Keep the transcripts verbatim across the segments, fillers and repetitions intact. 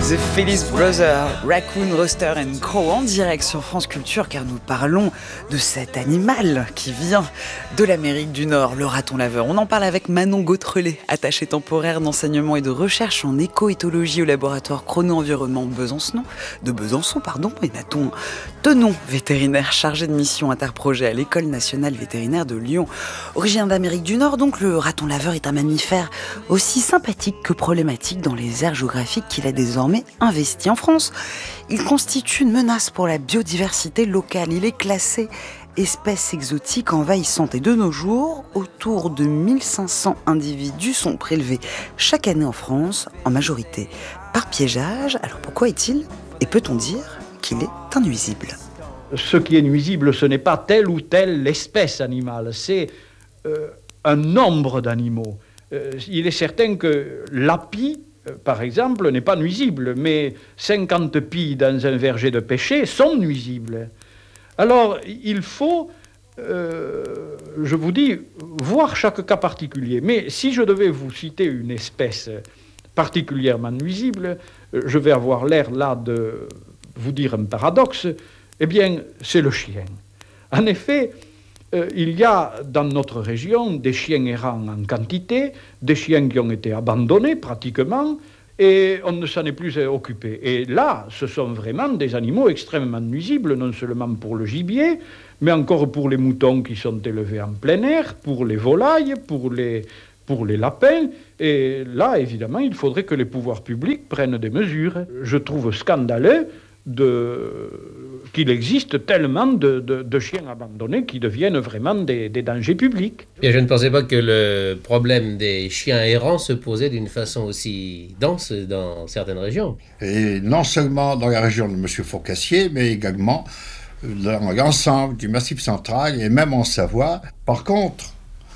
The Phillips Brothers, Raccoon, Rooster and Crow en direct sur France Culture, car nous parlons de cet animal qui vient de l'Amérique du Nord, le raton laveur. On en parle avec Manon Gautrelet, attachée temporaire d'enseignement et de recherche en éco-éthologie au laboratoire Chrono-Environnement Besançon, de Besançon, pardon, et Nathan Tenon, vétérinaire chargé de mission interprojet à l'École nationale vétérinaire de Lyon. Originaire d'Amérique du Nord, donc le raton laveur est un mammifère aussi sympathique que problématique dans les aires géographiques qu'il a désormais investi en France. Il constitue une menace pour la biodiversité locale. Il est classé espèce exotique envahissante et de nos jours, autour de mille cinq cents individus sont prélevés chaque année en France, en majorité par piégeage. Alors pourquoi est-il, et peut-on dire qu'il est nuisible ? Ce qui est nuisible, ce n'est pas telle ou telle espèce animale, c'est euh, un nombre d'animaux. Euh, il est certain que l'api, par exemple, n'est pas nuisible, mais cinquante pies dans un verger de pêcher sont nuisibles. Alors, il faut, euh, je vous dis, voir chaque cas particulier. Mais si je devais vous citer une espèce particulièrement nuisible, je vais avoir l'air là de vous dire un paradoxe, eh bien, c'est le chien. En effet, euh, il y a dans notre région des chiens errants en quantité, des chiens qui ont été abandonnés pratiquement, et on ne s'en est plus occupé. Et là, ce sont vraiment des animaux extrêmement nuisibles, non seulement pour le gibier, mais encore pour les moutons qui sont élevés en plein air, pour les volailles, pour les, pour les lapins. Et là, évidemment, il faudrait que les pouvoirs publics prennent des mesures. Je trouve scandaleux de... qu'il existe tellement de, de, de chiens abandonnés qui deviennent vraiment des, des dangers publics. Et je ne pensais pas que le problème des chiens errants se posait d'une façon aussi dense dans certaines régions. Et non seulement dans la région de M. Fourcassier, mais également dans l'ensemble du Massif central et même en Savoie. Par contre,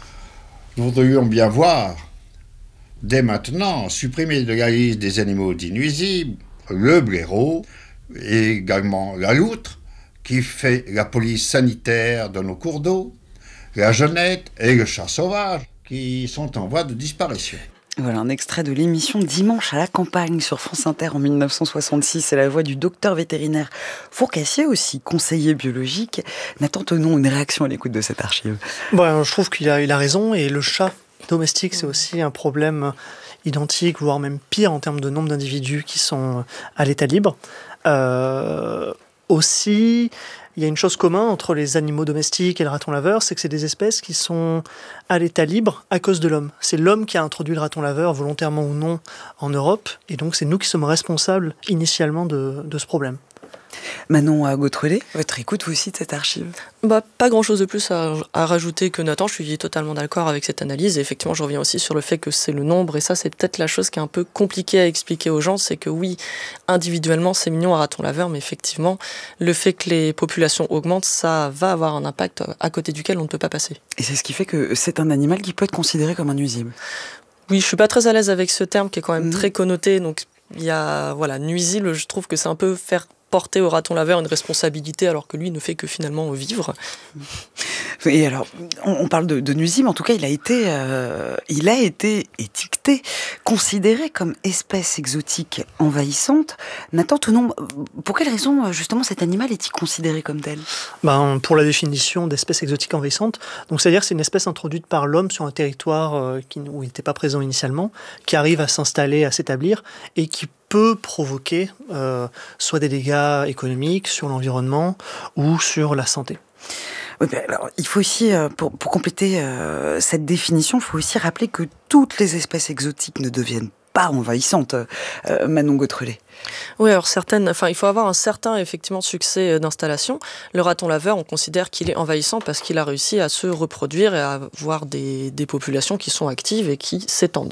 nous voudrions bien voir, dès maintenant, supprimer de la liste des animaux dits nuisibles le blaireau, et également la loutre, qui fait la police sanitaire de nos cours d'eau, la genette et le chat sauvage, qui sont en voie de disparition. Voilà un extrait de l'émission Dimanche à la campagne sur France Inter en dix-neuf cent soixante-six. C'est la voix du docteur vétérinaire Fourcassier, aussi conseiller biologique. Nathan Tenon, une réaction à l'écoute de cette archive ? Bon, je trouve qu'il a, il a raison, et le chat domestique, c'est aussi un problème identique, voire même pire en termes de nombre d'individus qui sont à l'état libre. Euh, aussi, il y a une chose commune entre les animaux domestiques et le raton laveur, c'est que c'est des espèces qui sont à l'état libre à cause de l'homme. C'est l'homme qui a introduit le raton laveur, volontairement ou non, en Europe, et donc c'est nous qui sommes responsables initialement de, de ce problème. Manon Gautrelet, votre écoute vous aussi de cette archive ? Bah, pas grand-chose de plus à, à rajouter que Nathan, je suis totalement d'accord avec cette analyse, et effectivement je reviens aussi sur le fait que c'est le nombre, et ça c'est peut-être la chose qui est un peu compliquée à expliquer aux gens, c'est que oui, individuellement c'est mignon un raton laveur, mais effectivement le fait que les populations augmentent, ça va avoir un impact à côté duquel on ne peut pas passer. Et c'est ce qui fait que c'est un animal qui peut être considéré comme un nuisible ? Oui, je suis pas très à l'aise avec ce terme qui est quand même mmh. très connoté, donc il y a, voilà, nuisible, je trouve que c'est un peu faire porter au raton laveur une responsabilité alors que lui ne fait que finalement vivre. Et alors, on, on parle de, de nuisible, en tout cas il a été, euh, il a été étiqueté, considéré comme espèce exotique envahissante. Nathan Tenon, pour quelle raison justement cet animal est-il considéré comme tel ? Ben, pour la définition d'espèce exotique envahissante, donc c'est-à-dire que c'est une espèce introduite par l'homme sur un territoire euh, qui, où il n'était pas présent initialement, qui arrive à s'installer, à s'établir, et qui peut provoquer euh, soit des dégâts économiques sur l'environnement ou sur la santé. Oui, ben alors, il faut aussi, euh, pour, pour compléter euh, cette définition, il faut aussi rappeler que toutes les espèces exotiques ne deviennent pas envahissantes, euh, Manon Gautrelet. Oui, alors certaines, enfin, il faut avoir un certain effectivement succès d'installation. Le raton laveur, on considère qu'il est envahissant parce qu'il a réussi à se reproduire et à avoir des, des populations qui sont actives et qui s'étendent.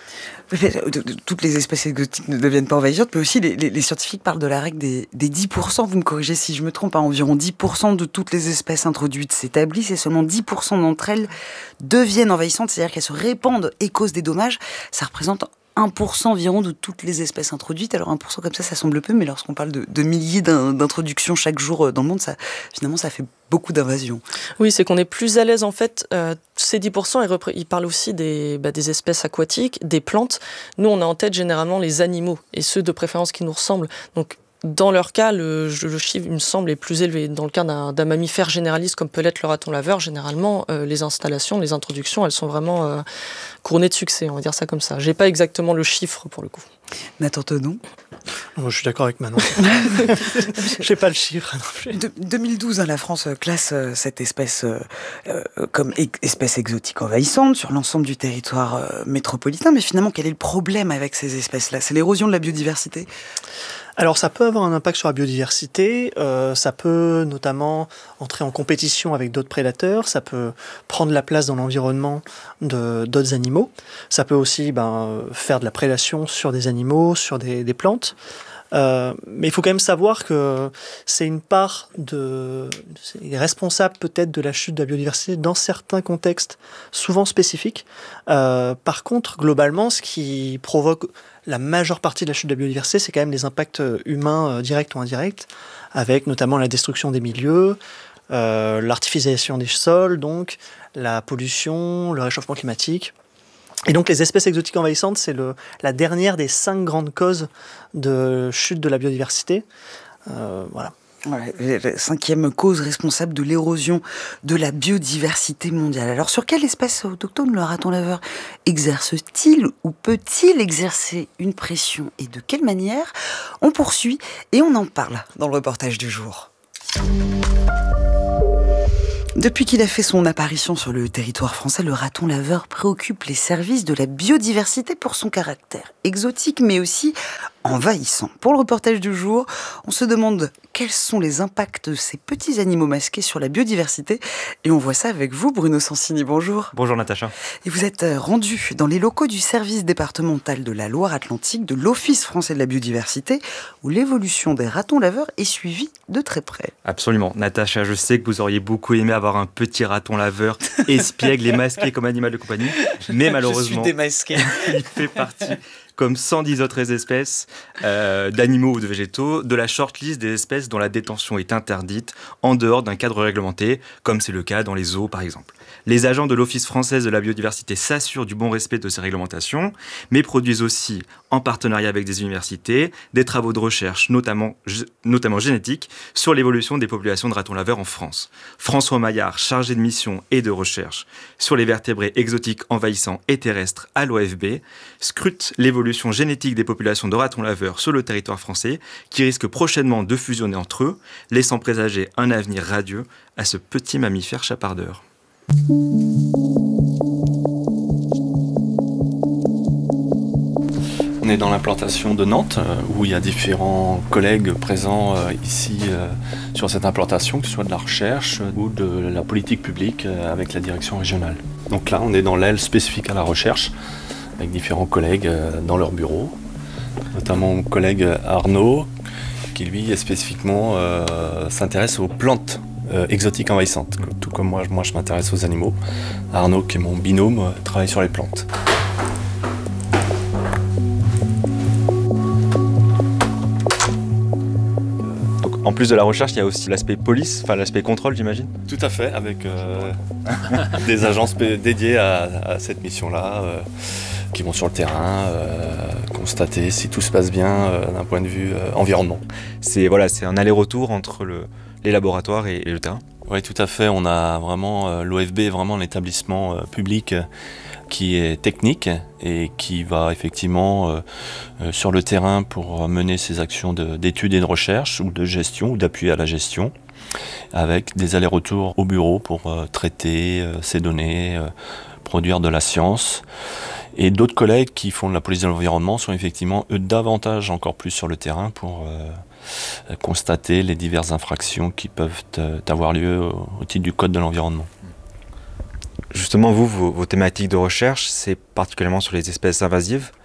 Toutes les espèces exotiques ne deviennent pas envahissantes, mais aussi les, les, les scientifiques parlent de la règle des, des dix pour cent, vous me corrigez si je me trompe, hein, environ dix pour cent de toutes les espèces introduites s'établissent et seulement dix pour cent d'entre elles deviennent envahissantes, c'est-à-dire qu'elles se répandent et causent des dommages. Ça représente un pour cent environ de toutes les espèces introduites. Alors un pour cent comme ça, ça semble peu, mais lorsqu'on parle de, de milliers d'introductions chaque jour dans le monde, ça, finalement, ça fait beaucoup d'invasions. Oui, c'est qu'on est plus à l'aise en fait. Euh, ces dix pour cent, ils, repré- ils parlent aussi des, bah, des espèces aquatiques, des plantes. Nous, on a en tête généralement les animaux, et ceux de préférence qui nous ressemblent. Donc, dans leur cas, le, le chiffre, il me semble, est plus élevé. Dans le cas d'un, d'un mammifère généraliste comme peut l'être le raton laveur, généralement, euh, les installations, les introductions, elles sont vraiment euh, couronnées de succès, on va dire ça comme ça. J'ai pas exactement le chiffre pour le coup. Nathan Tenon. Moi, je suis d'accord avec Manon. Je n'ai pas le chiffre non plus. De, deux mille douze, hein, la France classe euh, cette espèce euh, euh, comme e- espèce exotique envahissante sur l'ensemble du territoire euh, métropolitain. Mais finalement, quel est le problème avec ces espèces-là? C'est l'érosion de la biodiversité? Alors ça peut avoir un impact sur la biodiversité, euh, ça peut notamment entrer en compétition avec d'autres prédateurs, ça peut prendre la place dans l'environnement de, d'autres animaux, ça peut aussi ben, faire de la prédation sur des animaux, sur des, des plantes. Euh, mais il faut quand même savoir que c'est une part de, c'est responsable peut-être de la chute de la biodiversité dans certains contextes souvent spécifiques. Euh, par contre, globalement, ce qui provoque la majeure partie de la chute de la biodiversité, c'est quand même les impacts humains euh, directs ou indirects, avec notamment la destruction des milieux, euh, l'artificialisation des sols, donc la pollution, le réchauffement climatique. Et donc les espèces exotiques envahissantes, c'est le, la dernière des cinq grandes causes de chute de la biodiversité. Euh, voilà. Ouais, la cinquième cause responsable de l'érosion de la biodiversité mondiale. Alors sur quelle espèce autochtone le raton laveur exerce-t-il ou peut-il exercer une pression et de quelle manière? On poursuit et on en parle dans le reportage du jour. Depuis qu'il a fait son apparition sur le territoire français, le raton laveur préoccupe les services de la biodiversité pour son caractère exotique, mais aussi envahissant. Pour le reportage du jour, on se demande quels sont les impacts de ces petits animaux masqués sur la biodiversité. Et on voit ça avec vous, Bruno Sensini. Bonjour. Bonjour Natacha. Et vous êtes rendu dans les locaux du service départemental de la Loire-Atlantique de l'Office français de la biodiversité, où l'évolution des ratons laveurs est suivie de très près. Absolument. Natacha, je sais que vous auriez beaucoup aimé avoir un petit raton laveur espiègle et masqué comme animal de compagnie, mais malheureusement, je suis démasqué. Il fait partie, comme cent dix autres espèces euh, d'animaux ou de végétaux, de la shortlist des espèces dont la détention est interdite en dehors d'un cadre réglementé, comme c'est le cas dans les zoos par exemple. Les agents de l'Office français de la biodiversité s'assurent du bon respect de ces réglementations, mais produisent aussi, en partenariat avec des universités, des travaux de recherche, notamment, notamment génétiques, sur l'évolution des populations de ratons laveurs en France. François Maillard, chargé de mission et de recherche sur les vertébrés exotiques envahissants et terrestres à l'O F B, scrute l'évolution génétique des populations de ratons laveurs sur le territoire français, qui risquent prochainement de fusionner entre eux, laissant présager un avenir radieux à ce petit mammifère chapardeur. On est dans l'implantation de Nantes, où il y a différents collègues présents ici sur cette implantation, que ce soit de la recherche ou de la politique publique avec la direction régionale. Donc là, on est dans l'aile spécifique à la recherche, avec différents collègues dans leur bureau, notamment mon collègue Arnaud, qui lui spécifiquement euh, s'intéresse aux plantes Euh, exotiques envahissantes. Tout comme moi, moi je m'intéresse aux animaux. Arnaud, qui est mon binôme, euh, travaille sur les plantes. Donc, en plus de la recherche, il y a aussi l'aspect police, enfin l'aspect contrôle, j'imagine. Tout à fait, avec euh, des agences dédiées à, à cette mission-là, euh, qui vont sur le terrain, euh, constater si tout se passe bien euh, d'un point de vue euh, environnement. C'est, voilà, c'est un aller-retour entre le les laboratoires et, et le terrain. Oui, tout à fait. On a vraiment euh, l'O F B est vraiment un établissement euh, public euh, qui est technique et qui va effectivement euh, euh, sur le terrain pour mener ses actions de, d'études et de recherche ou de gestion ou d'appui à la gestion, avec des allers-retours au bureau pour euh, traiter euh, ces données, euh, produire de la science. Et d'autres collègues qui font de la police de l'environnement sont effectivement eux davantage encore plus sur le terrain pour euh, constater les diverses infractions qui peuvent avoir lieu au titre du Code de l'environnement. Justement, vous, vos, vos thématiques de recherche, c'est particulièrement sur les espèces invasives.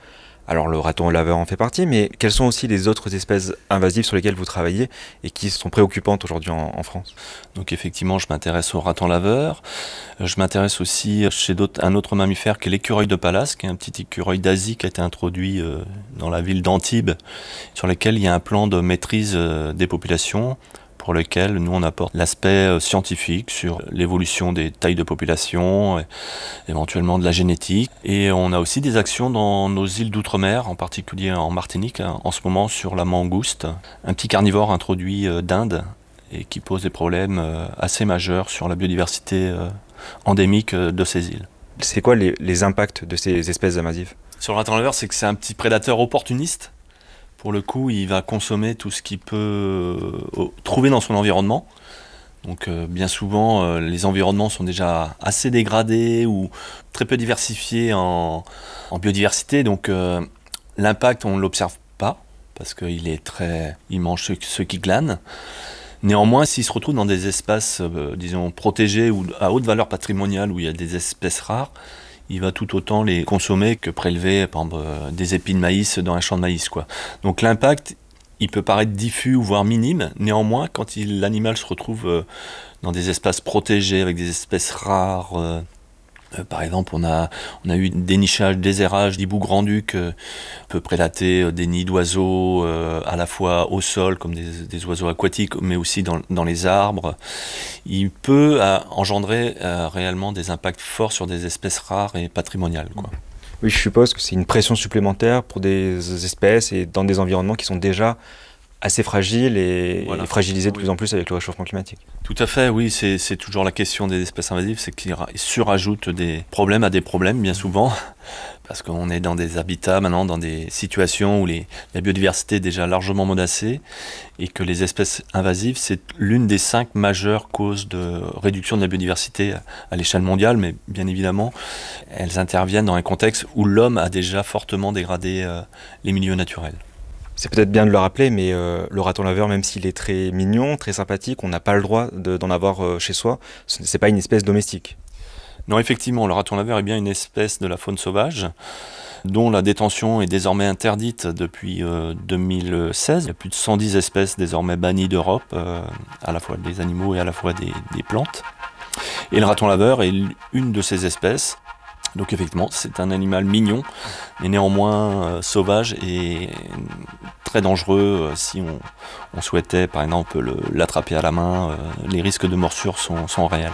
Alors le raton laveur en fait partie, mais quelles sont aussi les autres espèces invasives sur lesquelles vous travaillez et qui sont préoccupantes aujourd'hui en, en France? Donc effectivement, je m'intéresse au raton laveur. Je m'intéresse aussi chez un autre mammifère qui est l'écureuil de Pallas, qui est un petit écureuil d'Asie qui a été introduit euh, dans la ville d'Antibes, sur lequel il y a un plan de maîtrise euh, des populations, pour lequel nous on apporte l'aspect scientifique sur l'évolution des tailles de population, et éventuellement de la génétique. Et on a aussi des actions dans nos îles d'outre-mer, en particulier en Martinique, hein, en ce moment sur la mangouste, un petit carnivore introduit d'Inde et qui pose des problèmes assez majeurs sur la biodiversité endémique de ces îles. C'est quoi les, les impacts de ces espèces invasives? Sur le raton laveur, c'est que c'est un petit prédateur opportuniste. Pour le coup, il va consommer tout ce qu'il peut euh, trouver dans son environnement. Donc euh, bien souvent, euh, les environnements sont déjà assez dégradés ou très peu diversifiés en, en biodiversité. Donc euh, l'impact, on ne l'observe pas, parce qu'il est très, il mange ce, ce qui glane. Néanmoins, s'il se retrouve dans des espaces, euh, disons, protégés ou à haute valeur patrimoniale, où il y a des espèces rares, il va tout autant les consommer que prélever par exemple, des épis de maïs dans un champ de maïs, quoi. Donc l'impact, il peut paraître diffus ou voire minime. Néanmoins, quand l'animal se retrouve dans des espaces protégés avec des espèces rares, euh, euh, par exemple, on a, on a eu des nichages, des errages d'hibou grand-duc, euh, peut prédater euh, des nids d'oiseaux euh, à la fois au sol, comme des, des oiseaux aquatiques, mais aussi dans, dans les arbres. Il peut euh, engendrer euh, réellement des impacts forts sur des espèces rares et patrimoniales, quoi. Oui, je suppose que c'est une pression supplémentaire pour des espèces et dans des environnements qui sont déjà assez fragiles et, voilà. et fragilisés de oui. plus en plus avec le réchauffement climatique. Tout à fait, oui, c'est, c'est toujours la question des espèces invasives, c'est qu'ils surajoutent des problèmes à des problèmes bien souvent, parce qu'on est dans des habitats maintenant, dans des situations où les, la biodiversité est déjà largement menacée, et que les espèces invasives, c'est l'une des cinq majeures causes de réduction de la biodiversité à l'échelle mondiale, mais bien évidemment, elles interviennent dans un contexte où l'homme a déjà fortement dégradé euh, les milieux naturels. C'est peut-être bien de le rappeler, mais euh, le raton laveur, même s'il est très mignon, très sympathique, on n'a pas le droit de, d'en avoir euh, chez soi. Ce n'est pas une espèce domestique. Non, effectivement, le raton laveur est bien une espèce de la faune sauvage, dont la détention est désormais interdite depuis euh, deux mille seize. Il y a plus de cent dix espèces désormais bannies d'Europe, euh, à la fois des animaux et à la fois des, des plantes. Et le raton laveur est une de ces espèces. Donc effectivement, c'est un animal mignon, mais néanmoins euh, sauvage et très dangereux euh, si on, on souhaitait, par exemple, le, l'attraper à la main. Euh, les risques de morsure sont, sont réels.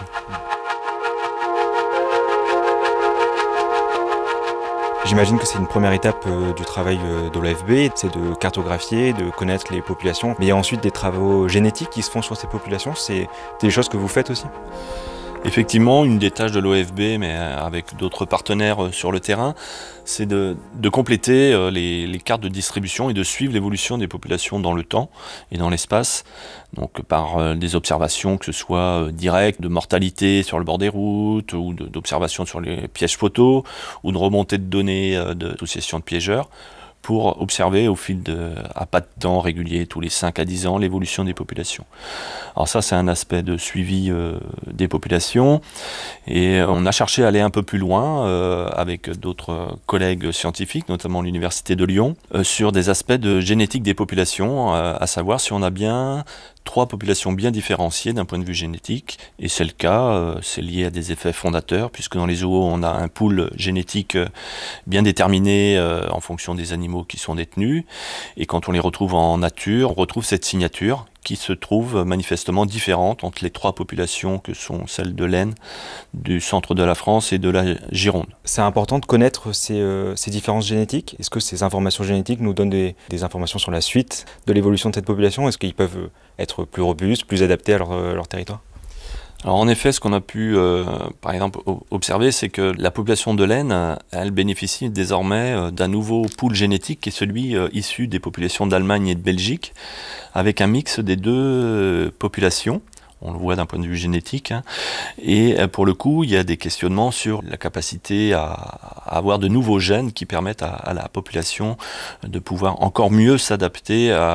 J'imagine que c'est une première étape euh, du travail euh, de l'O F B, c'est de cartographier, de connaître les populations. Mais il y a ensuite des travaux génétiques qui se font sur ces populations. C'est des choses que vous faites aussi ? Effectivement, une des tâches de l'O F B, mais avec d'autres partenaires sur le terrain, c'est de, de compléter les, les cartes de distribution et de suivre l'évolution des populations dans le temps et dans l'espace, donc par des observations, que ce soit directes, de mortalité sur le bord des routes, ou de, d'observations sur les pièges photos, ou de remontée de données d'associations de piégeurs, pour observer au fil de, à pas de temps régulier, tous les cinq à dix ans, l'évolution des populations. Alors ça, c'est un aspect de suivi euh, des populations, et on a cherché à aller un peu plus loin euh, avec d'autres collègues scientifiques, notamment l'Université de Lyon, euh, sur des aspects de génétique des populations, euh, à savoir si on a bien trois populations bien différenciées d'un point de vue génétique, et c'est le cas, euh, c'est lié à des effets fondateurs, puisque dans les zoos, on a un pool génétique bien déterminé euh, en fonction des animaux qui sont détenus, et quand on les retrouve en nature, on retrouve cette signature qui se trouve manifestement différente entre les trois populations que sont celles de l'Aisne, du centre de la France et de la Gironde. C'est important de connaître ces, euh, ces différences génétiques. Est-ce que ces informations génétiques nous donnent des, des informations sur la suite de l'évolution de cette population ? Est-ce qu'ils peuvent être plus robustes, plus adaptés à leur, leur territoire ? Alors en effet, ce qu'on a pu, euh, par exemple, observer, c'est que la population de l'Aisne, elle bénéficie désormais euh, d'un nouveau pool génétique qui est celui euh, issu des populations d'Allemagne et de Belgique, avec un mix des deux euh, populations. On le voit d'un point de vue génétique. Hein. Et euh, pour le coup, il y a des questionnements sur la capacité à, à avoir de nouveaux gènes qui permettent à, à la population de pouvoir encore mieux s'adapter à,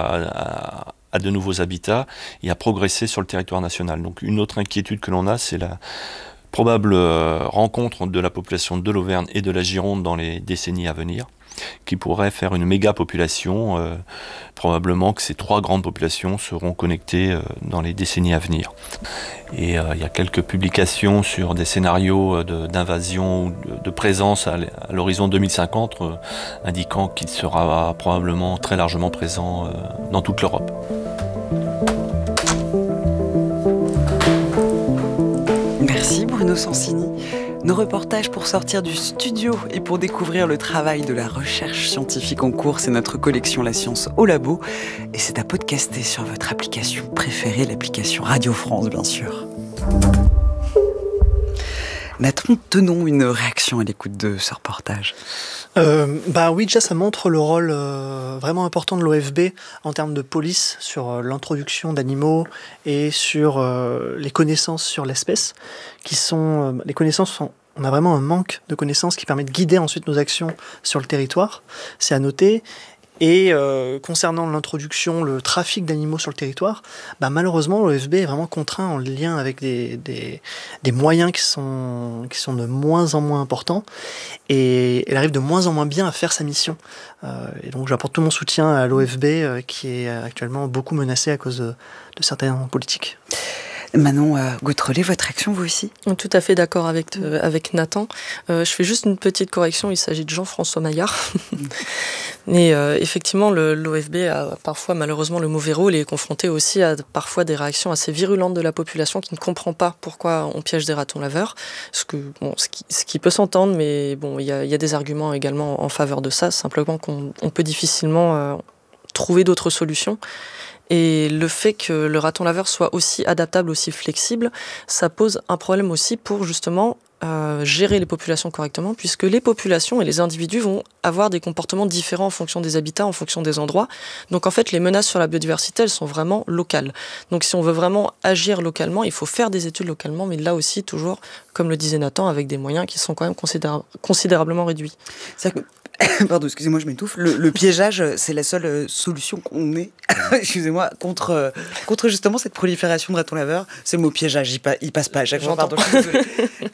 à à de nouveaux habitats et à progresser sur le territoire national. Donc une autre inquiétude que l'on a, c'est la probable rencontre de la population de l'Auvergne et de la Gironde dans les décennies à venir. qui pourrait faire une méga population. Euh, probablement que ces trois grandes populations seront connectées euh, dans les décennies à venir. Et euh, il y a quelques publications sur des scénarios de, d'invasion ou de, de présence à, à l'horizon deux mille cinquante, euh, indiquant qu'il sera probablement très largement présent euh, dans toute l'Europe. Merci Bruno Sansini. Nos reportages pour sortir du studio et pour découvrir le travail de la recherche scientifique en cours, c'est notre collection La Science au Labo. Et c'est à podcaster sur votre application préférée, l'application Radio France, bien sûr. Nathan, tenons une réaction à l'écoute de ce reportage. Euh, bah oui, déjà ça montre le rôle euh, vraiment important de l'O F B en termes de police sur euh, l'introduction d'animaux et sur euh, les connaissances sur l'espèce, qui sont euh, les connaissances sont, on a vraiment un manque de connaissances qui permet de guider ensuite nos actions sur le territoire, c'est à noter. Et euh, concernant l'introduction, le trafic d'animaux sur le territoire, bah malheureusement l'O F B est vraiment contraint en lien avec des, des, des moyens qui sont, qui sont de moins en moins importants, et elle arrive de moins en moins bien à faire sa mission. Euh, et donc j'apporte tout mon soutien à l'O F B euh, qui est actuellement beaucoup menacé à cause de, de certaines politiques. Manon euh, Gautrelet, votre action, vous aussi ? Tout à fait d'accord avec, euh, avec Nathan. Euh, je fais juste une petite correction, il s'agit de Jean-François Maillard. Et euh, effectivement, le, l'O F B a parfois malheureusement le mauvais rôle et est confronté aussi à parfois des réactions assez virulentes de la population qui ne comprend pas pourquoi on piège des ratons laveurs. Ce, que, bon, ce, qui, ce qui peut s'entendre, mais bon, il y a, y a des arguments également en faveur de ça, simplement qu'on on peut difficilement euh, trouver d'autres solutions. Et le fait que le raton laveur soit aussi adaptable, aussi flexible, ça pose un problème aussi pour justement euh, gérer les populations correctement, puisque les populations et les individus vont avoir des comportements différents en fonction des habitats, en fonction des endroits. Donc en fait, les menaces sur la biodiversité, elles sont vraiment locales. Donc si on veut vraiment agir localement, il faut faire des études localement, mais là aussi, toujours, comme le disait Nathan, avec des moyens qui sont quand même considéra- considérablement réduits. C'est-à-dire que pardon, excusez-moi, je m'étouffe. Le, le piégeage, c'est la seule euh, solution qu'on ait, excusez-moi, contre, euh, contre justement cette prolifération de ratons laveurs. C'est le mot piégeage, il, pa- il passe pas à chaque fois. Pardon, je suis désolée.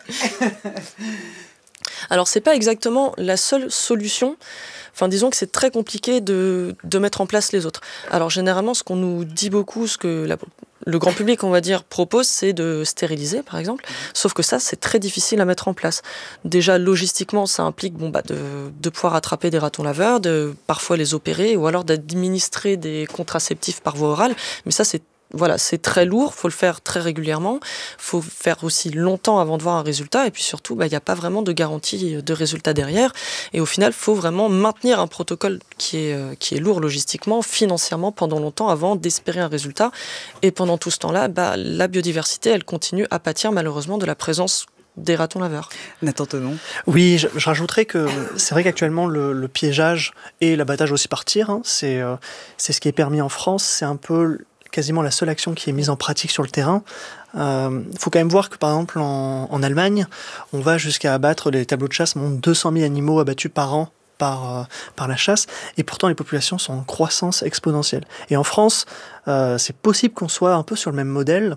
Alors, c'est pas exactement la seule solution. Enfin, disons que c'est très compliqué de, de mettre en place les autres. Alors, généralement, ce qu'on nous dit beaucoup, ce que la, le grand public, on va dire, propose, c'est de stériliser, par exemple. Sauf que ça, c'est très difficile à mettre en place. Déjà, logistiquement, ça implique bon, bah, de, de pouvoir attraper des ratons laveurs, de parfois les opérer, ou alors d'administrer des contraceptifs par voie orale. Mais ça, c'est Voilà, c'est très lourd, il faut le faire très régulièrement, il faut faire aussi longtemps avant de voir un résultat, et puis surtout, il n'y a pas vraiment de garantie de résultat derrière, et au final, il faut vraiment maintenir un protocole qui est, euh, qui est lourd logistiquement, financièrement, pendant longtemps, avant d'espérer un résultat, et pendant tout ce temps-là, bah, la biodiversité, elle continue à pâtir malheureusement de la présence des ratons laveurs. Nathan Tenon. Oui, je, je rajouterais que c'est vrai qu'actuellement le, le piégeage et l'abattage aussi par tir, hein, c'est, euh, c'est ce qui est permis en France, c'est un peu quasiment la seule action qui est mise en pratique sur le terrain. Il euh, faut quand même voir que, par exemple, en, en Allemagne, on va jusqu'à abattre, les tableaux de chasse montrent deux cent mille animaux abattus par an par, euh, par la chasse, et pourtant les populations sont en croissance exponentielle. Et en France, euh, c'est possible qu'on soit un peu sur le même modèle,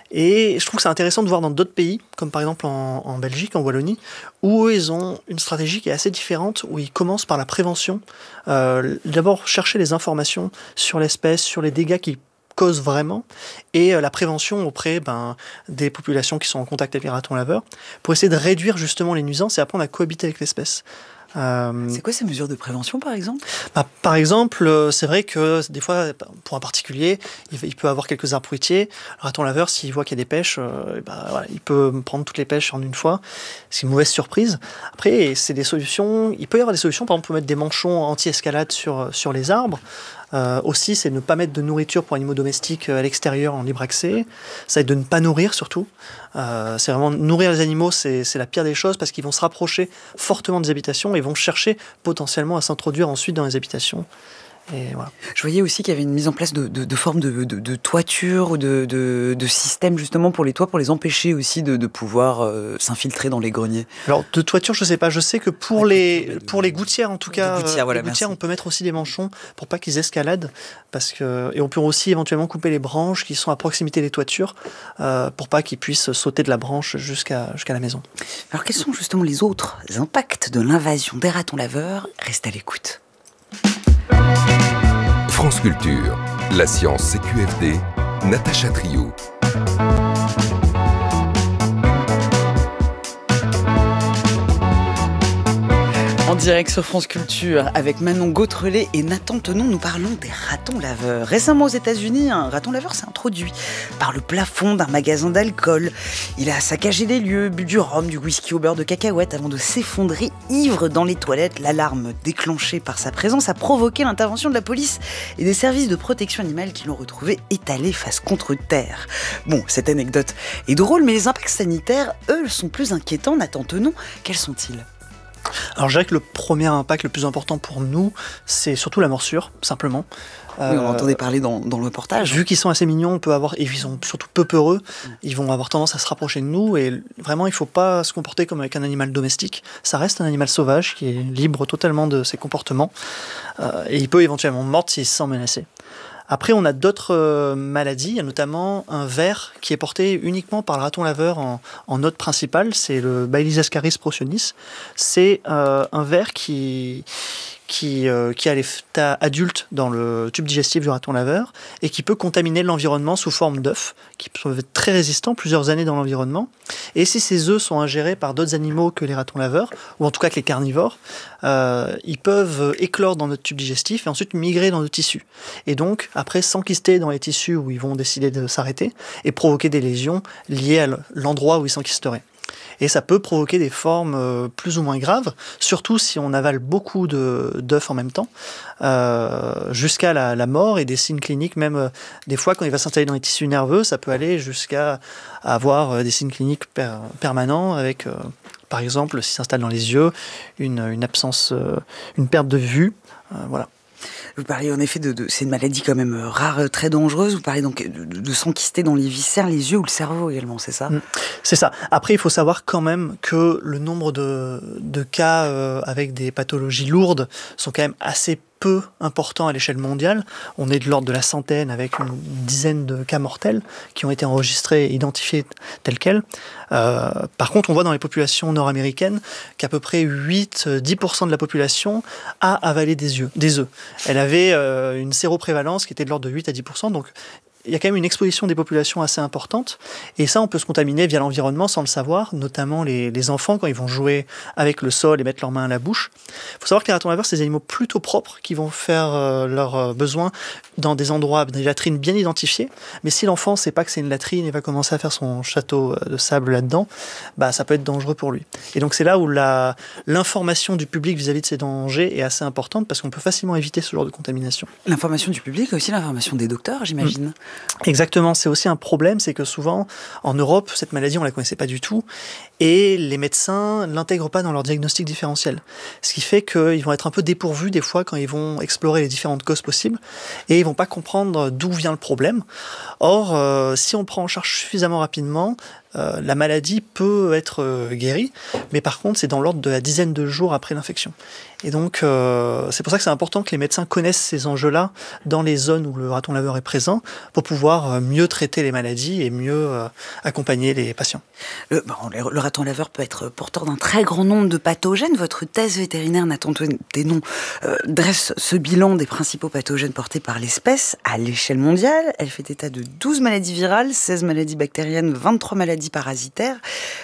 et je trouve que c'est intéressant de voir dans d'autres pays, comme par exemple en, en Belgique, en Wallonie, où eux, ils ont une stratégie qui est assez différente, où ils commencent par la prévention. Euh, d'abord, chercher les informations sur l'espèce, sur les dégâts qui cause vraiment, et euh, la prévention auprès ben, des populations qui sont en contact avec les ratons laveurs, pour essayer de réduire justement les nuisances et apprendre à cohabiter avec l'espèce. Euh, c'est quoi ces mesures de prévention, par exemple ? bah, Par exemple, euh, c'est vrai que des fois, pour un particulier, il, il peut avoir quelques arbres fruitiers. Le raton laveur, s'il voit qu'il y a des pêches, euh, bah, voilà, il peut prendre toutes les pêches en une fois. C'est une mauvaise surprise. Après, c'est des solutions. Il peut y avoir des solutions. Par exemple, on peut mettre des manchons anti-escalade sur, sur les arbres. Euh, aussi, c'est de ne pas mettre de nourriture pour animaux domestiques à l'extérieur en libre accès. Ça aide de ne pas nourrir, surtout. Euh, c'est vraiment nourrir les animaux, c'est, c'est la pire des choses parce qu'ils vont se rapprocher fortement des habitations et vont chercher potentiellement à s'introduire ensuite dans les habitations. Et voilà. Je voyais aussi qu'il y avait une mise en place de, de, de formes de, de, de toiture ou de, de, de systèmes justement pour les toits, pour les empêcher aussi de, de pouvoir euh, s'infiltrer dans les greniers. Alors de toiture, je sais pas. Je sais que pour Ah, les de- pour les gouttières en tout cas, de gouttières, euh, voilà, les gouttières, merci. on peut mettre aussi des manchons pour pas qu'ils escaladent, parce que et on peut aussi éventuellement couper les branches qui sont à proximité des toitures euh, pour pas qu'ils puissent sauter de la branche jusqu'à jusqu'à la maison. Alors quels sont justement les autres impacts de l'invasion des ratons laveurs? Reste à l'écoute. France Culture, la science C Q F D, Natacha Trio. En direct sur France Culture, avec Manon Gautrelet et Nathan Tenon, nous parlons des ratons laveurs. Récemment aux États-Unis, un raton laveur s'est introduit par le plafond d'un magasin d'alcool. Il a saccagé les lieux, bu du rhum, du whisky au beurre de cacahuète avant de s'effondrer ivre dans les toilettes. L'alarme déclenchée par sa présence a provoqué l'intervention de la police et des services de protection animale qui l'ont retrouvé étalé face contre terre. Bon, cette anecdote est drôle, mais les impacts sanitaires, eux, sont plus inquiétants. Nathan Tenon, quels sont-ils ? Alors je dirais que le premier impact le plus important pour nous, c'est surtout la morsure, simplement. Oui, on Euh, entendait parler dans, dans le reportage. Vu qu'ils sont assez mignons, on peut avoir, et ils sont surtout peu peureux, ils vont avoir tendance à se rapprocher de nous, et vraiment il ne faut pas se comporter comme avec un animal domestique. Ça reste un animal sauvage qui est libre totalement de ses comportements, euh, et il peut éventuellement mordre s'il se sent menacé. Après, on a d'autres euh, maladies, il y a notamment un ver qui est porté uniquement par le raton laveur en, en hôte principal, c'est le Baylisascaris procyonis. C'est euh, un ver qui, qui, euh, qui a l'état adulte dans le tube digestif du raton laveur et qui peut contaminer l'environnement sous forme d'œufs, qui peuvent être très résistants plusieurs années dans l'environnement. Et si ces œufs sont ingérés par d'autres animaux que les ratons laveurs, ou en tout cas que les carnivores, euh, ils peuvent éclore dans notre tube digestif et ensuite migrer dans nos tissus. Et donc, après, s'enquister dans les tissus où ils vont décider de s'arrêter et provoquer des lésions liées à l'endroit où ils s'enquisteraient. Et ça peut provoquer des formes euh, plus ou moins graves, surtout si on avale beaucoup de, d'œufs en même temps, euh, jusqu'à la, la mort et des signes cliniques, même euh, des fois quand il va s'installer dans les tissus nerveux, ça peut aller jusqu'à avoir euh, des signes cliniques per, permanents avec, euh, par exemple, s'il s'installe dans les yeux, une, une absence, euh, une perte de vue, euh, voilà. Vous parliez en effet de, de c'est une maladie quand même rare, très dangereuse. Vous parlez donc de, de, de s'enquister dans les viscères, les yeux ou le cerveau également, c'est ça ? Mmh. C'est ça. Après, il faut savoir quand même que le nombre de, de cas euh, avec des pathologies lourdes sont quand même assez peu importants à l'échelle mondiale. On est de l'ordre de la centaine avec une dizaine de cas mortels qui ont été enregistrés et identifiés tels quels. Euh, par contre, on voit dans les populations nord-américaines qu'à peu près huit à dix pour cent de la population a avalé des, yeux, des œufs. Elle avait euh, une séroprévalence qui était de l'ordre de huit à dix pour cent, donc il y a quand même une exposition des populations assez importante, et ça on peut se contaminer via l'environnement sans le savoir, notamment les, les enfants quand ils vont jouer avec le sol et mettre leurs mains à la bouche. Il faut savoir que les ratons laveurs, c'est des animaux plutôt propres qui vont faire euh, leurs besoins dans des endroits, des latrines bien identifiées, mais si l'enfant ne sait pas que c'est une latrine et va commencer à faire son château de sable là-dedans, bah, ça peut être dangereux pour lui. Et donc c'est là où la, l'information du public vis-à-vis de ces dangers est assez importante, parce qu'on peut facilement éviter ce genre de contamination. L'information du public et aussi l'information des docteurs, j'imagine. Mmh. Exactement, c'est aussi un problème, c'est que souvent, en Europe, cette maladie, on ne la connaissait pas du tout, et les médecins ne l'intègrent pas dans leur diagnostic différentiel. Ce qui fait qu'ils vont être un peu dépourvus des fois quand ils vont explorer les différentes causes possibles, et ils ne vont pas comprendre d'où vient le problème. Or, euh, si on prend en charge suffisamment rapidement, Euh, la maladie peut être euh, guérie, mais par contre, c'est dans l'ordre de la dizaine de jours après l'infection. Et donc, euh, c'est pour ça que c'est important que les médecins connaissent ces enjeux-là dans les zones où le raton laveur est présent, pour pouvoir euh, mieux traiter les maladies et mieux euh, accompagner les patients. Le, bon, le, le raton laveur peut être porteur d'un très grand nombre de pathogènes. Votre thèse vétérinaire, Nathan Tenon, euh, dresse ce bilan des principaux pathogènes portés par l'espèce à l'échelle mondiale. Elle fait état de douze maladies virales, seize maladies bactériennes, vingt-trois maladies parasitaires.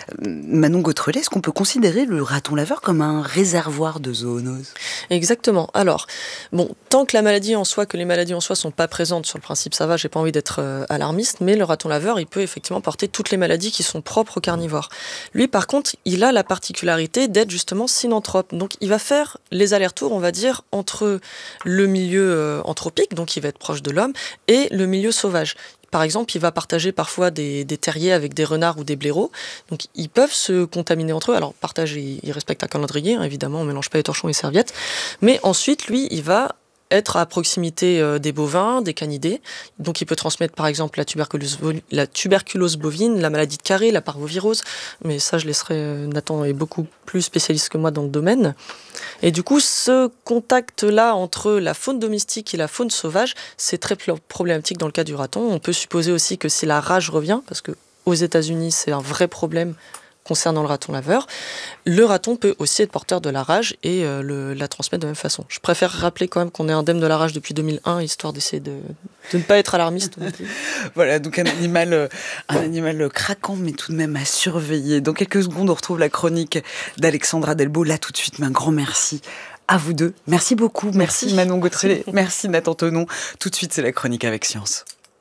Manon Gautrelet, est-ce qu'on peut considérer le raton laveur comme un réservoir de zoonoses ? Exactement. Alors, bon, tant que la maladie en soi, que les maladies en soi sont pas présentes, sur le principe ça va, j'ai pas envie d'être euh, alarmiste, mais le raton laveur, il peut effectivement porter toutes les maladies qui sont propres aux carnivores. Lui, par contre, il a la particularité d'être justement synanthrope. Donc, il va faire les allers-retours, on va dire, entre le milieu euh, anthropique, donc il va être proche de l'homme, et le milieu sauvage. Par exemple, il va partager parfois des, des terriers avec des renards ou des blaireaux. Donc, ils peuvent se contaminer entre eux. Alors, partage, il, il respecte un calendrier, hein, évidemment, on ne mélange pas les torchons et les serviettes. Mais ensuite, lui, il va être à proximité euh, des bovins, des canidés. Donc il peut transmettre par exemple la tuberculose, la tuberculose bovine, la maladie de Carré, la parvovirose. Mais ça, je laisserai, euh, Nathan est beaucoup plus spécialiste que moi dans le domaine. Et du coup, ce contact-là entre la faune domestique et la faune sauvage, c'est très problématique dans le cas du raton. On peut supposer aussi que si la rage revient, parce que aux États-Unis, c'est un vrai problème concernant le raton laveur, le raton peut aussi être porteur de la rage et euh, le, la transmettre de la même façon. Je préfère rappeler quand même qu'on est indemne de la rage depuis deux mille un, histoire d'essayer de, de ne pas être alarmiste. Voilà, donc un animal, euh, un animal craquant, mais tout de même à surveiller. Dans quelques secondes, on retrouve la chronique d'Alexandra Delbo. Là, tout de suite, mais un grand merci à vous deux. Merci beaucoup. Merci, merci Manon Gautrelet. Merci Nathan Tenon. Tout de suite, c'est la chronique avec Science.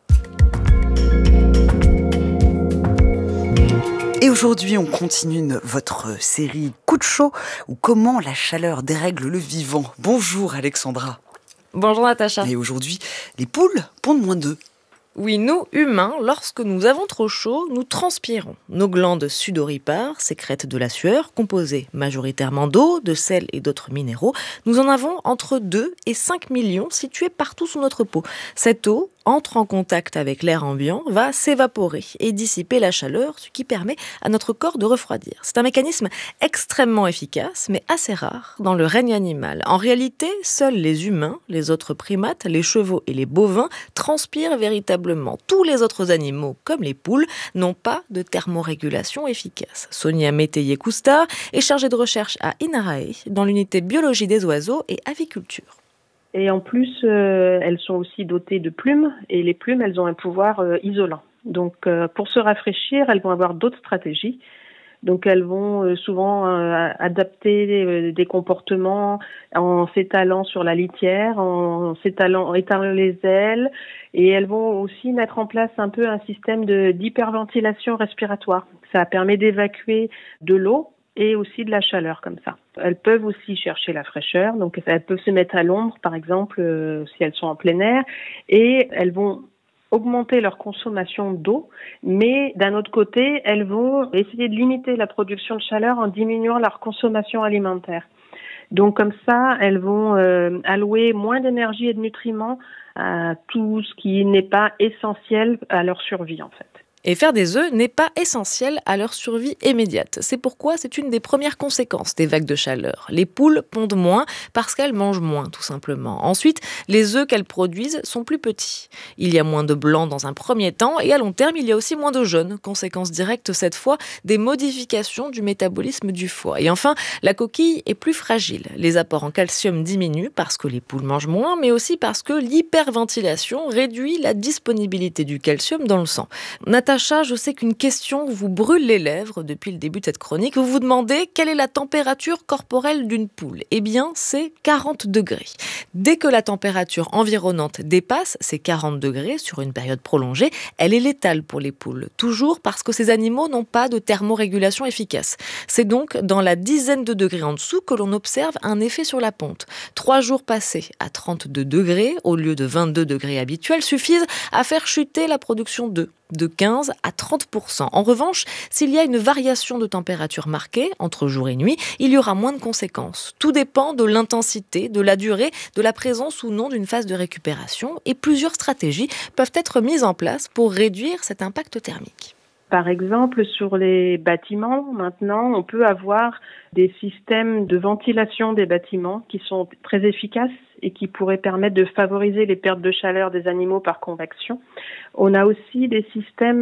Et aujourd'hui, on continue votre série Coup de chaud, ou comment la chaleur dérègle le vivant. Bonjour Alexandra. Bonjour Natacha. Et aujourd'hui, les poules pondent moins d'œufs. Oui, nous, humains, lorsque nous avons trop chaud, nous transpirons. Nos glandes sudoripares sécrètent de la sueur, composée majoritairement d'eau, de sel et d'autres minéraux. Nous en avons entre deux et cinq millions situés partout sous notre peau. Cette eau entre en contact avec l'air ambiant, va s'évaporer et dissiper la chaleur, ce qui permet à notre corps de refroidir. C'est un mécanisme extrêmement efficace, mais assez rare dans le règne animal. En réalité, seuls les humains, les autres primates, les chevaux et les bovins transpirent véritablement. Tous les autres animaux, comme les poules, n'ont pas de thermorégulation efficace. Sonia Métayer-Coustard est chargée de recherche à INRAE, dans l'unité biologie des oiseaux et aviculture. Et en plus, euh, elles sont aussi dotées de plumes, et les plumes, elles ont un pouvoir euh, isolant. Donc, euh, pour se rafraîchir, elles vont avoir d'autres stratégies. Donc, elles vont euh, souvent euh, adapter euh, des comportements en s'étalant sur la litière, en s'étalant, en étalant les ailes, et elles vont aussi mettre en place un peu un système de, d'hyperventilation respiratoire. Ça permet d'évacuer de l'eau et aussi de la chaleur comme ça. Elles peuvent aussi chercher la fraîcheur, donc elles peuvent se mettre à l'ombre, par exemple, euh, si elles sont en plein air, et elles vont augmenter leur consommation d'eau, mais d'un autre côté, elles vont essayer de limiter la production de chaleur en diminuant leur consommation alimentaire. Donc comme ça, elles vont euh, allouer moins d'énergie et de nutriments à tout ce qui n'est pas essentiel à leur survie, en fait. Et faire des œufs n'est pas essentiel à leur survie immédiate. C'est pourquoi c'est une des premières conséquences des vagues de chaleur. Les poules pondent moins parce qu'elles mangent moins, tout simplement. Ensuite, les œufs qu'elles produisent sont plus petits. Il y a moins de blanc dans un premier temps et à long terme, il y a aussi moins de jaunes. Conséquence directe, cette fois, des modifications du métabolisme du foie. Et enfin, la coquille est plus fragile. Les apports en calcium diminuent parce que les poules mangent moins, mais aussi parce que l'hyperventilation réduit la disponibilité du calcium dans le sang. Natacha, je sais qu'une question vous brûle les lèvres depuis le début de cette chronique. Vous vous demandez quelle est la température corporelle d'une poule. Eh bien, c'est quarante degrés. Dès que la température environnante dépasse ces quarante degrés sur une période prolongée, elle est létale pour les poules. Toujours parce que ces animaux n'ont pas de thermorégulation efficace. C'est donc dans la dizaine de degrés en dessous que l'on observe un effet sur la ponte. Trois jours passés à trente-deux degrés au lieu de vingt-deux degrés habituels suffisent à faire chuter la production d'œufs de quinze à trente pour cent. En revanche, s'il y a une variation de température marquée entre jour et nuit, il y aura moins de conséquences. Tout dépend de l'intensité, de la durée, de la présence ou non d'une phase de récupération et plusieurs stratégies peuvent être mises en place pour réduire cet impact thermique. Par exemple, sur les bâtiments, maintenant, on peut avoir des systèmes de ventilation des bâtiments qui sont très efficaces et qui pourraient permettre de favoriser les pertes de chaleur des animaux par convection. On a aussi des systèmes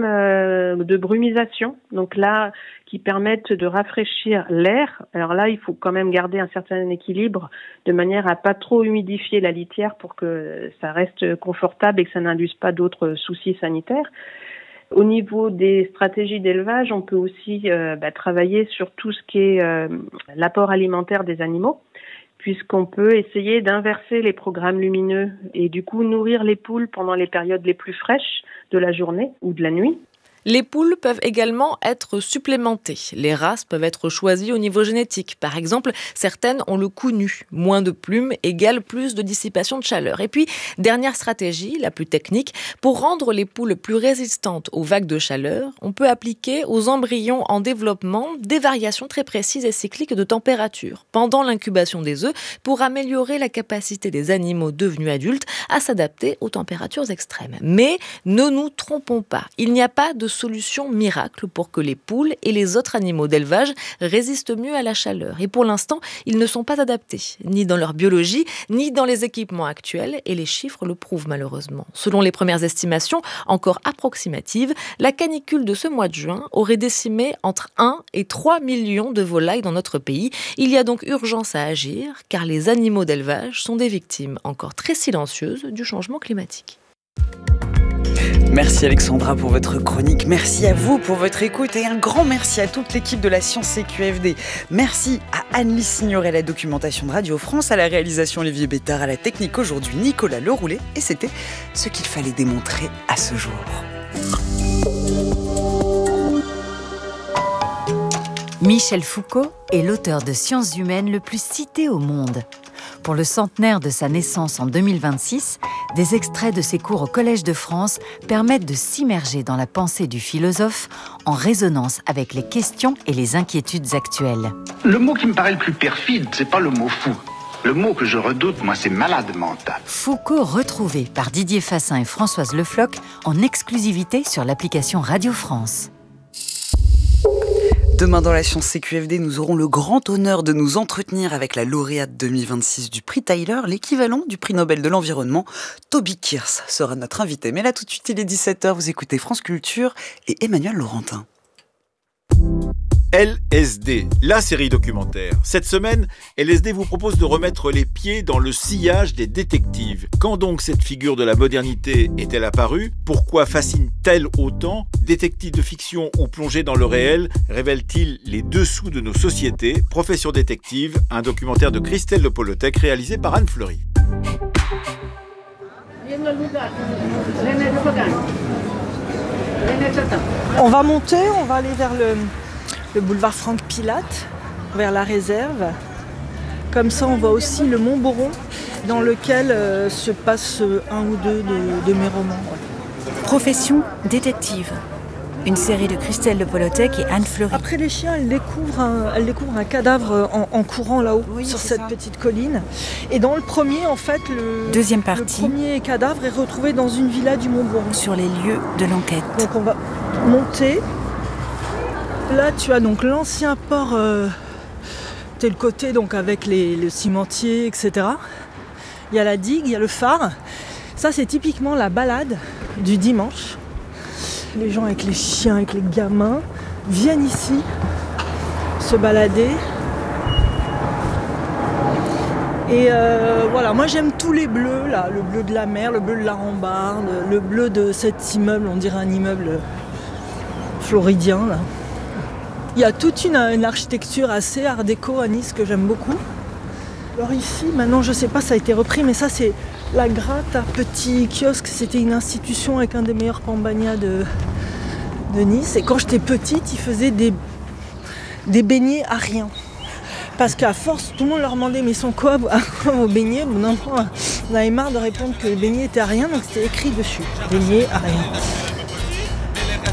de brumisation, donc là, qui permettent de rafraîchir l'air. Alors là, il faut quand même garder un certain équilibre de manière à pas trop humidifier la litière pour que ça reste confortable et que ça n'induise pas d'autres soucis sanitaires. Au niveau des stratégies d'élevage, on peut aussi euh, bah, travailler sur tout ce qui est euh, l'apport alimentaire des animaux, puisqu'on peut essayer d'inverser les programmes lumineux et du coup nourrir les poules pendant les périodes les plus fraîches de la journée ou de la nuit. Les poules peuvent également être supplémentées. Les races peuvent être choisies au niveau génétique. Par exemple, certaines ont le cou nu. Moins de plumes égale plus de dissipation de chaleur. Et puis, dernière stratégie, la plus technique, pour rendre les poules plus résistantes aux vagues de chaleur, on peut appliquer aux embryons en développement des variations très précises et cycliques de température pendant l'incubation des œufs pour améliorer la capacité des animaux devenus adultes à s'adapter aux températures extrêmes. Mais ne nous trompons pas, il n'y a pas de solution miracle pour que les poules et les autres animaux d'élevage résistent mieux à la chaleur. Et pour l'instant, ils ne sont pas adaptés, ni dans leur biologie, ni dans les équipements actuels, et les chiffres le prouvent malheureusement. Selon les premières estimations, encore approximatives, la canicule de ce mois de juin aurait décimé entre un et trois millions de volailles dans notre pays. Il y a donc urgence à agir, car les animaux d'élevage sont des victimes encore très silencieuses du changement climatique. Merci Alexandra pour votre chronique, merci à vous pour votre écoute et un grand merci à toute l'équipe de la Science C Q F D. Merci à Anne-Lise Signoret, la documentation de Radio France, à la réalisation Olivier Bétard, à la technique aujourd'hui Nicolas Leroulet, et c'était ce qu'il fallait démontrer à ce jour. Michel Foucault est l'auteur de sciences humaines le plus cité au monde. Pour le centenaire de sa naissance en deux mille vingt-six, des extraits de ses cours au Collège de France permettent de s'immerger dans la pensée du philosophe en résonance avec les questions et les inquiétudes actuelles. Le mot qui me paraît le plus perfide, c'est pas le mot fou. Le mot que je redoute, moi, c'est malade mental. Foucault retrouvé par Didier Fassin et Françoise Le Floch en exclusivité sur l'application Radio France. Demain dans la Science C Q F D, nous aurons le grand honneur de nous entretenir avec la lauréate deux mille vingt-six du prix Tyler, l'équivalent du prix Nobel de l'environnement. Toby Kears sera notre invité. Mais là tout de suite, il est dix-sept heures, vous écoutez France Culture et Emmanuel Laurentin. L S D, la série documentaire. Cette semaine, L S D vous propose de remettre les pieds dans le sillage des détectives. Quand donc cette figure de la modernité est-elle apparue ? Pourquoi fascine-t-elle autant ? Détectives de fiction ou plongés dans le réel révèlent-ils les dessous de nos sociétés ? Profession détective, un documentaire de Christelle Le Polotec réalisé par Anne Fleury. On va monter, on va aller vers le... le boulevard Franck Pilate, vers la réserve. Comme ça, on voit aussi le Mont Boron, dans lequel euh, se passent un ou deux de, de mes romans. Ouais. Profession détective. Une série de Christelle Le Polotec et Anne Fleury. Après les chiens, elle découvre un, elle découvre un cadavre en, en courant là-haut, oui, sur cette ça. petite colline. Et dans le premier, en fait, le, Deuxième partie. le premier cadavre est retrouvé dans une villa du Mont Boron. Sur les lieux de l'enquête. Donc on va monter. Là, tu as donc l'ancien port, euh, tel côté donc avec les, le cimentier, et cetera. Il y a la digue, il y a le phare. Ça, c'est typiquement la balade du dimanche. Les gens avec les chiens, avec les gamins, viennent ici se balader. Et euh, voilà, moi j'aime tous les bleus, là, le bleu de la mer, le bleu de la rambarde, le bleu de cet immeuble, on dirait un immeuble floridien, là. Il y a toute une, une architecture assez art déco à Nice que j'aime beaucoup. Alors ici, maintenant je sais pas, ça a été repris, mais ça c'est la Gratte, un petit kiosque. C'était une institution avec un des meilleurs pambagnas de, de Nice. Et quand j'étais petite, ils faisaient des, des beignets à rien. Parce qu'à force, tout le monde leur demandait mais ils sont quoi, à quoi vos beignets? Bon, non, on avait marre de répondre que les beignets étaient à rien, donc c'était écrit dessus. Beignets à rien.